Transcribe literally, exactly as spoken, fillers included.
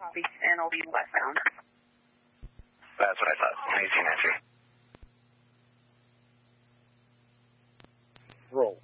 Copy, and I'll be westbound. That's what I thought. nineteen entry. Roll.